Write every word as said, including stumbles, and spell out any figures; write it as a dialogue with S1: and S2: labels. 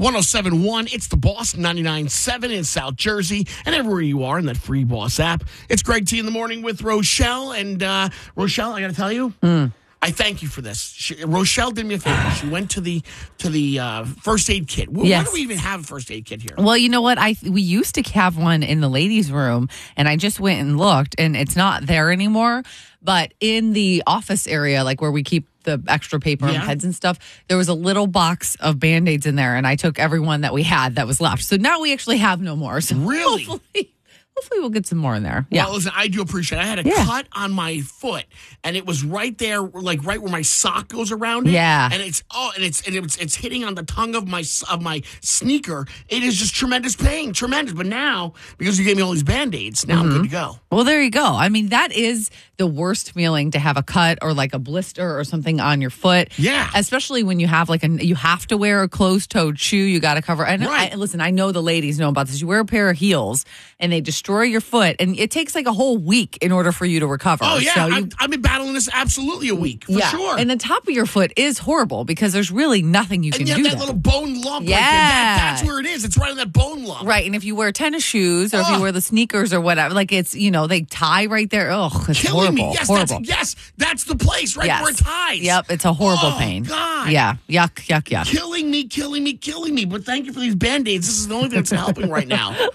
S1: one oh seven point one. It's the Boss, ninety-nine point seven in South Jersey, and everywhere you are in that free Boss app. It's Greg T in the morning with Rochelle. And uh, Rochelle, I got to tell you, mm. I thank you for this. She, Rochelle did me a favor. She went to the to the uh, first aid kit. Why
S2: yes.
S1: do we even have a first aid kit here?
S2: Well, you know what? I we used to have one in the ladies' room, and I just went and looked, and it's not there anymore. But in the office area, like where we keep the extra paper
S1: yeah.
S2: and pens and stuff, there was a little box of Band-Aids in there, and I took every one that we had that was left. So now we actually have no more. So
S1: really?
S2: Hopefully, hopefully we'll get some more in there.
S1: Well,
S2: yeah.
S1: listen, I do appreciate it. I had a
S2: yeah.
S1: cut on my foot, and it was right there, like right where my sock goes around it.
S2: Yeah.
S1: And it's oh, and it's and it's it's hitting on the tongue of my of my sneaker. It is just tremendous pain, tremendous. But now, because you gave me all these Band-Aids, now mm-hmm. I'm good to go.
S2: Well, there you go. I mean, that is the worst feeling, to have a cut or like a blister or something on your foot.
S1: Yeah.
S2: Especially when you have like a, you have to wear a closed-toed shoe. You got to cover. And
S1: right.
S2: I, listen, I know the ladies know about this. You wear a pair of heels and they destroy your foot, and it takes like a whole week in order for you to recover.
S1: Oh, yeah.
S2: So you,
S1: I've, I've been battling this absolutely a week, for
S2: yeah.
S1: sure.
S2: And the top of your foot is horrible because there's really nothing you
S1: and
S2: can
S1: you
S2: do.
S1: have that
S2: there.
S1: little bone lump.
S2: Yeah.
S1: Right there. That, that's where it is. It's right on that bone lump.
S2: Right. And if you wear tennis shoes or
S1: oh.
S2: if you wear the sneakers or whatever, like it's, you know, they tie right there. Oh, it's
S1: Killing
S2: horrible.
S1: me. Yes,
S2: horrible.
S1: That's, yes, that's the place, right
S2: yes.
S1: where it ties.
S2: Yep. It's a horrible
S1: oh,
S2: pain.
S1: God.
S2: Yeah. Yuck, yuck, yuck.
S1: Killing me, killing me, killing me. But thank you for these Band-Aids. This is the only thing that's helping right now.